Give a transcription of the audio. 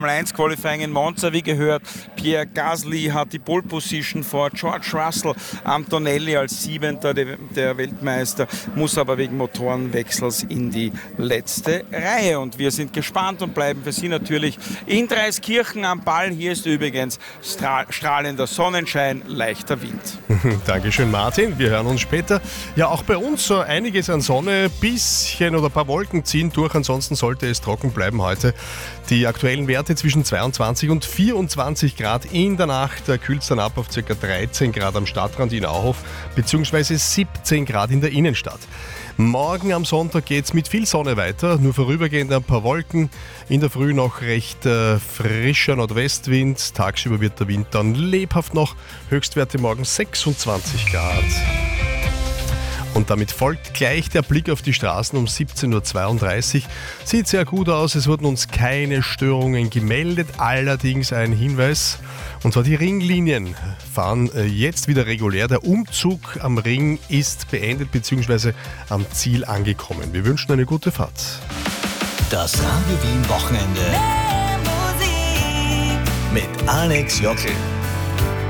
1 Qualifying in Monza, wie gehört. Pierre Gasly hat die Pole Position vor George Russell. Antonelli als 7. der Weltmeister, muss aber wegen Motorenwechsels in die letzte Reihe. Und wir sind gespannt und bleiben für Sie natürlich in Dreiskirchen am Ball. Hier ist übrigens strahlender Sonnenschein, leichter Wind. Dankeschön, Martin. Wir hören uns später. Ja, auch bei uns so einiges an Sonne, bisschen oder ein paar Wolken ziehen durch. Ansonsten sollte es trocken bleiben heute. Die aktuellen Werte zwischen 22 und 24 Grad in der Nacht. Da kühlt es dann ab auf ca. 13 Grad am Stadtrand in Auhof bzw. 17 Grad in der Innenstadt. Morgen am Sonntag geht es mit viel Sonne weiter, nur vorübergehend ein paar Wolken. In der Früh noch recht frischer Nordwestwind. Tagsüber wird der Wind dann lebhaft noch. Höchstwerte morgen 26 Grad. Und damit folgt gleich der Blick auf die Straßen um 17.32 Uhr. Sieht sehr gut aus, es wurden uns keine Störungen gemeldet. Allerdings ein Hinweis, und zwar die Ringlinien fahren jetzt wieder regulär. Der Umzug am Ring ist beendet bzw. am Ziel angekommen. Wir wünschen eine gute Fahrt. Das Radio Wien Wochenende mit Alex Jockel.